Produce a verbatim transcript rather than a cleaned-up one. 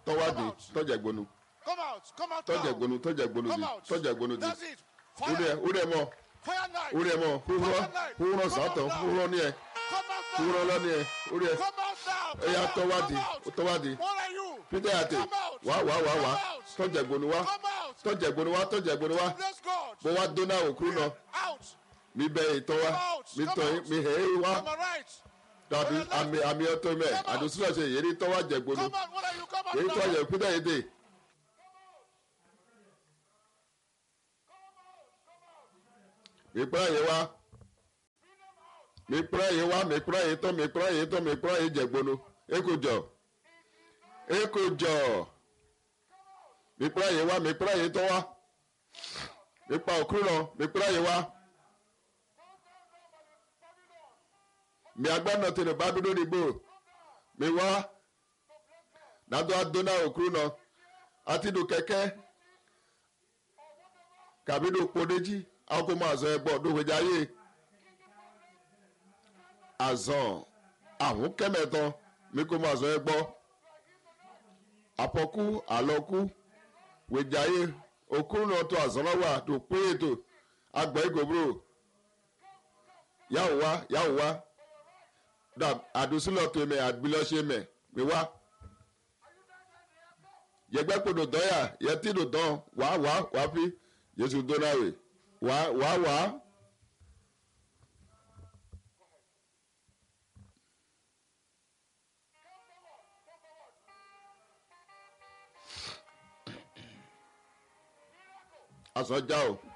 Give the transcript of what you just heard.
tọ́wádìí tọ́jẹ̀gbonu tọ́jẹ̀gbonu tọ́jẹ̀gbonu di tọ́jẹ̀gbonu di wúri ẹ wúri ẹ mọ wúri ẹ mọ húhúrọ húhúrọ sàtọ húhúrọ ní ẹ húhúrọ lọ ní ẹ wúri ẹ ẹyà tọ́wádìí tọ́wádìí peter àti wá wá wá wá tọ́jẹ̀gbonu wá tọ́jẹ̀gbonu wá tọ́jẹ̀gbonu wá mo wá dóná òkú náà mi bẹ ìtọ́ wá mi tọ́ mi hẹ́ ẹ́ wá tàbí àmì àmì ọtọ mẹ àdùsílẹ̀ ṣe yẹ́rì tọ́wá jẹ̀gbonu yẹ́rì tọ́wá jẹ̀ peter yìí dé. mi kura yi wa mi kura yi wa mi kura yi tọ mi kura yi tọ mi kura yi jẹgbonu eko jọ eko jọ mi kura yi wa mi kura yi tọ wa mi pa okuru lọ mi kura yi wa mi agbọnọ tẹnu babido digbo mi wa nado adona okuru lọ ati do kẹkẹ kabido kpodeji ako mo azọ ẹgbọ dókòjá yé azọ àwọn kẹmẹtọ mi kò mo azọ ẹgbọ apọkú alọkú wèjáyé okúrú náà tó azọlọwà tó péye tó agbẹ ìgòbúrò yàwó wá yàwó wá dà àdùsílọ tó mẹ àbílọṣẹ mẹ mi wá yẹgbẹ kpọdọ dọyà yẹtí dò dán wàá wàá wàá fi yéṣu dónáwé. Wá wá wá. Asọjá o.